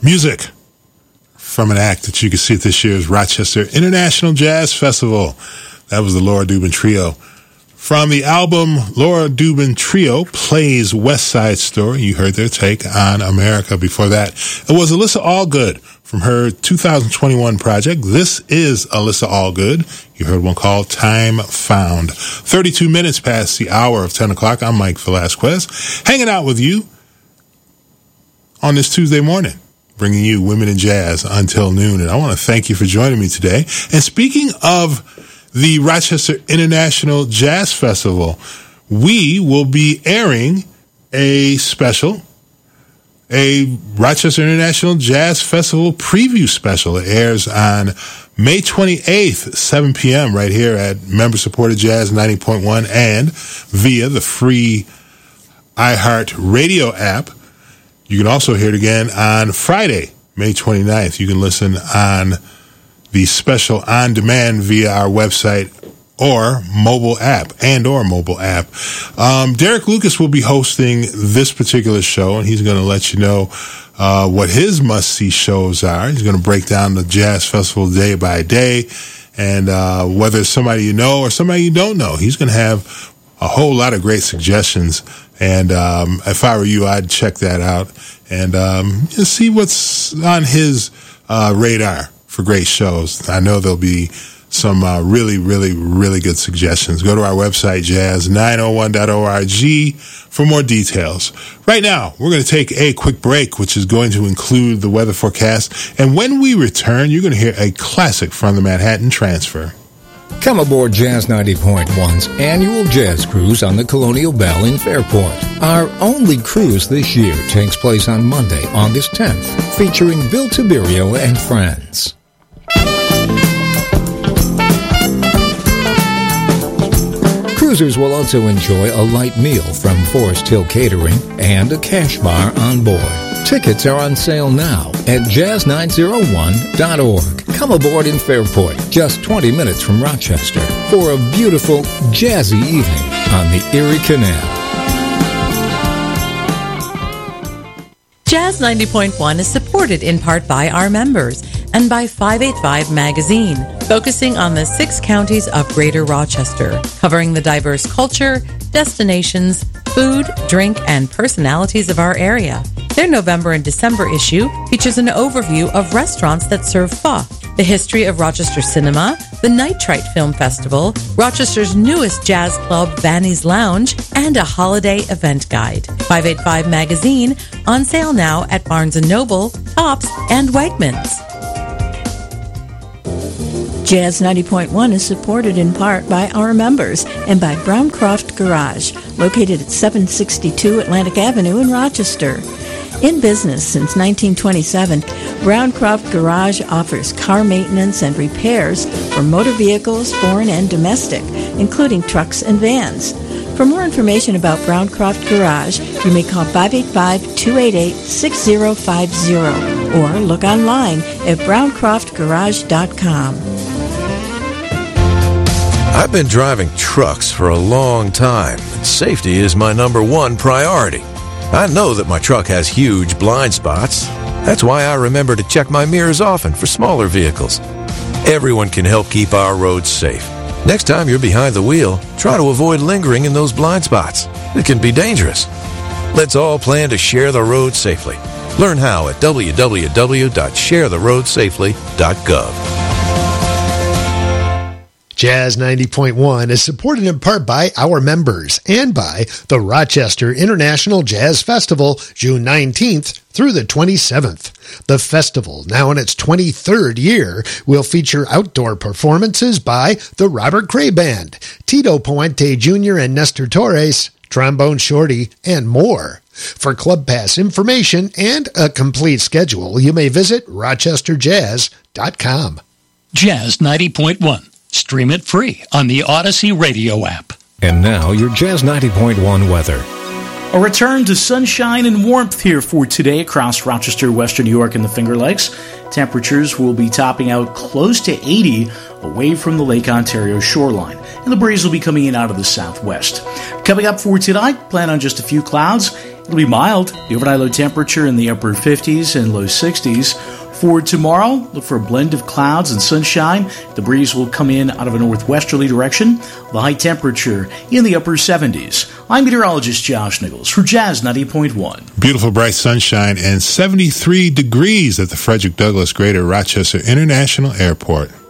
Music from an act that you can see at this year's Rochester International Jazz Festival. That was the Laura Dubin Trio. From the album Laura Dubin Trio Plays West Side Story, you heard their take on America. Before that, it was Alyssa Allgood from her 2021 project. This is Alyssa Allgood. You heard one called Time Found. 32 minutes past the hour of 10 o'clock. I'm Mike Velasquez, hanging out with you on this Tuesday morning, bringing you Women in Jazz until noon. And I want to thank you for joining me today. And speaking of the Rochester International Jazz Festival, we will be airing a special, a Rochester International Jazz Festival preview special. It airs on May 28th, 7 p.m. right here at member-supported Jazz 90.1 and via the free iHeart Radio app. You can also hear it again on Friday, May 29th. You can listen on the special on demand via our website or mobile app. Derek Lucas will be hosting this particular show, and he's going to let you know what his must-see shows are. He's going to break down the Jazz Festival day by day, and whether it's somebody you know or somebody you don't know, he's going to have a whole lot of great suggestions. And if I were you, I'd check that out and just see what's on his radar for great shows. I know there'll be some really, really, really good suggestions. Go to our website, jazz901.org, for more details. Right now, we're going to take a quick break, which is going to include the weather forecast. And when we return, you're going to hear a classic from the Manhattan Transfer. Come aboard Jazz 90.1's annual jazz cruise on the Colonial Belle in Fairport. Our only cruise this year takes place on Monday, August 10th, featuring Bill Tiberio and friends. Cruisers will also enjoy a light meal from Forest Hill Catering and a cash bar on board. Tickets are on sale now at jazz901.org. Come aboard in Fairport, just 20 minutes from Rochester, for a beautiful, jazzy evening on the Erie Canal. Jazz 90.1 is supported in part by our members and by 585 Magazine, focusing on the 6 counties of Greater Rochester, covering the diverse culture, destinations, food, drink, and personalities of our area. Their November and December issue features an overview of restaurants that serve pho, the history of Rochester cinema, the Nitrite Film Festival, Rochester's newest jazz club, Vanny's Lounge, and a holiday event guide. 585 Magazine, on sale now at Barnes & Noble, Tops, and Wegmans. Jazz 90.1 is supported in part by our members and by Browncroft Garage, located at 762 Atlantic Avenue in Rochester. In business since 1927, Browncroft Garage offers car maintenance and repairs for motor vehicles, foreign and domestic, including trucks and vans. For more information about Browncroft Garage, you may call 585-288-6050 or look online at browncroftgarage.com. I've been driving trucks for a long time, and safety is my number one priority. I know that my truck has huge blind spots. That's why I remember to check my mirrors often for smaller vehicles. Everyone can help keep our roads safe. Next time you're behind the wheel, try to avoid lingering in those blind spots. It can be dangerous. Let's all plan to share the road safely. Learn how at www.sharetheroadsafely.gov. Jazz 90.1 is supported in part by our members and by the Rochester International Jazz Festival, June 19th through the 27th. The festival, now in its 23rd year, will feature outdoor performances by the Robert Cray Band, Tito Puente Jr. and Nestor Torres, Trombone Shorty, and more. For Club Pass information and a complete schedule, you may visit rochesterjazz.com. Jazz 90.1. Stream it free on the Odyssey radio app. And now, your Jazz 90.1 weather. A return to sunshine and warmth here for today across Rochester, Western New York, and the Finger Lakes. Temperatures will be topping out close to 80 away from the Lake Ontario shoreline, and the breeze will be coming in out of the southwest. Coming up for tonight, plan on just a few clouds It'll be mild. The overnight low temperature in the upper 50s and low 60s. For tomorrow, look for a blend of clouds and sunshine. The breeze will come in out of a northwesterly direction. The high temperature in the upper 70s. I'm meteorologist Josh Nichols for Jazz 90.1. Beautiful bright sunshine and 73 degrees at the Frederick Douglass Greater Rochester International Airport.